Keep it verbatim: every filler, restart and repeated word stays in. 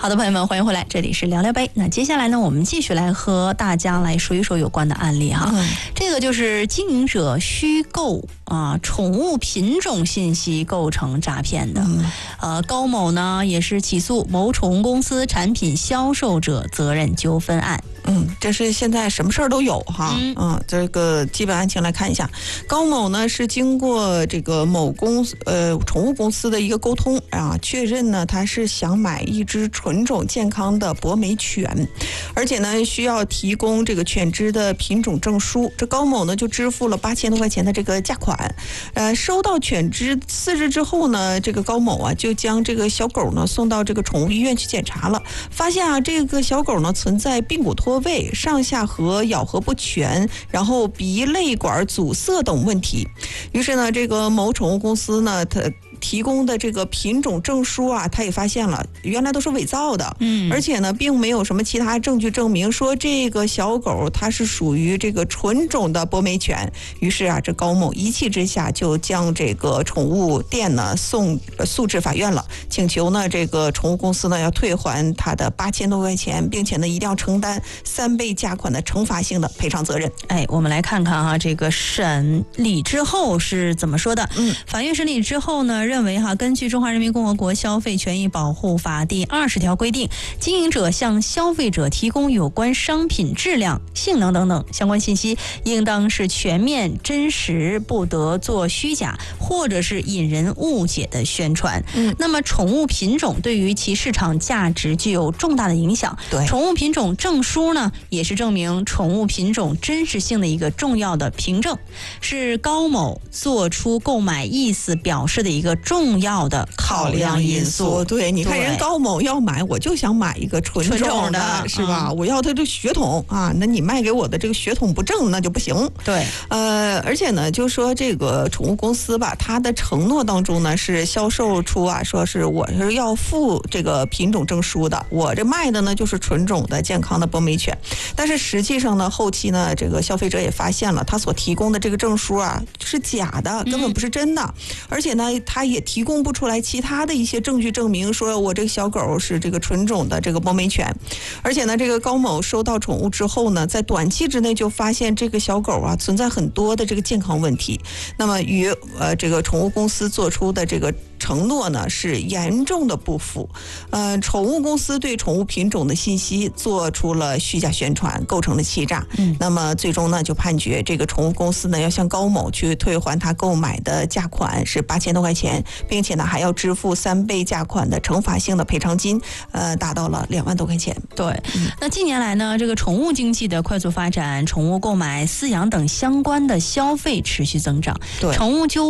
好的，朋友们，欢迎回来，这里是聊聊杯。那接下来呢，我们继续来和大家来说一说有关的案例哈。嗯、这个就是经营者虚构啊宠物品种信息构成诈骗的。嗯、呃，高某呢也是起诉某宠物公司产品销售者责任纠纷案。 嗯，这是现在什么事儿都有哈。嗯, 嗯，这个基本案情来看一下，高某呢是经过这个某公司呃宠物公司的一个沟通啊，确认呢他是想买一只纯种健康的博美犬，而且呢需要提供这个犬只的品种证书。这高某呢就支付了八千多块钱的这个价款。呃，收到犬只四日之后呢，这个高某啊就将这个小狗呢送到这个宠物医院去检查了，发现啊这个小狗呢存在髌骨脱位、上下颌咬合不全，然后鼻泪管阻塞等问题。于是呢，这个某宠物公司呢，它提供的这个品种证书啊，他也发现了原来都是伪造的，嗯，而且呢，并没有什么其他证据证明说这个小狗它是属于这个纯种的博美犬。于是啊，这高某一气之下就将这个宠物店呢送诉至法院了，请求呢这个宠物公司呢要退还他的八千多块钱，并且呢一定要承担三倍价款的惩罚性的赔偿责任。 哎，我们来看看哈，这个审理之后是怎么说的？嗯，法院审理之后呢，认为哈，根据《中华人民共和国消费权益保护法》第二十条规定，经营者向消费者提供有关商品质量、性能等等相关信息，应当是全面、真实，不得做虚假或者是引人误解的宣传。嗯，那么宠物品种对于其市场价值具有重大的影响。对，宠物品种证书呢，也是证明宠物品种真实性的一个重要的凭证，是高某做出购买意思表示的一个重要的考量因素。 对，你看人高某要买，我就想买一个纯种的，是吧？嗯、我要它这血统啊，那你卖给我的这个血统不正，那就不行。 对， 呃，而且呢，就说这个宠物公司吧，它的承诺当中呢是销售出啊，说是我是要付这个品种证书的，我这卖的呢就是纯种的健康的博美犬。但是实际上呢，后期呢，这个消费者也发现了，他所提供的这个证书啊是假的，根本不是真的。嗯、而且呢，他也提供不出来其他的一些证据证明说我这个小狗是这个纯种的这个博美犬。而且呢，这个高某收到宠物之后呢，在短期之内就发现这个小狗啊存在很多的这个健康问题，那么与呃这个宠物公司做出的这个承诺呢是严重的不符。呃，宠物公司对宠物品种的信息做出了虚假宣传，构成了欺诈。嗯，那么最终呢就判决这个宠物公司呢要向高某去退还他购买的价款是八千多块钱，并且呢还要支付三倍价款的惩罚性的赔偿金，呃，达到了两万多块钱。 对，嗯、那近年来呢，这个宠物经济的快速发展，宠物购买、饲养等相关的消费持续增长。对，宠物纠